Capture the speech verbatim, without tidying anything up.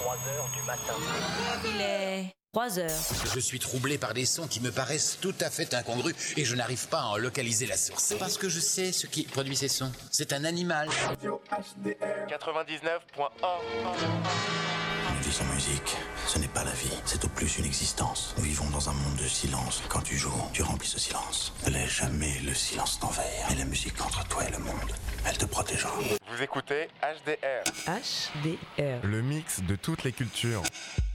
trois heures du matin. Il est trois heures. Je suis troublé par des sons qui me paraissent tout à fait incongrus et je n'arrive pas à en localiser la source. Parce que je sais ce qui produit ces sons. C'est un animal. quatre-vingt-dix-neuf point un. Nous disons musique, ce n'est pas la vie, c'est au plus une existence. Nous vivons dans un monde de silence. Quand tu joues, tu remplis ce silence. Ne laisse jamais le silence t'envahir. Et la musique entre toi et le monde, elle te protégera. Vous écoutez H D R. H D R. Le mix de toutes les cultures.